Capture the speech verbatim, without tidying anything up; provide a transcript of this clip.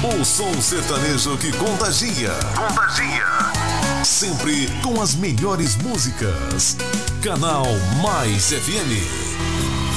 O som sertanejo que contagia. Contagia. Sempre com as melhores músicas. Canal Mais F M.